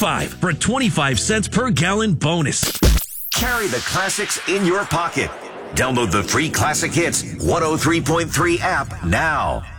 $1.25 for a 25 cents per gallon bonus. Carry the classics in your pocket. Download the free Classic Hits 103.3 app now.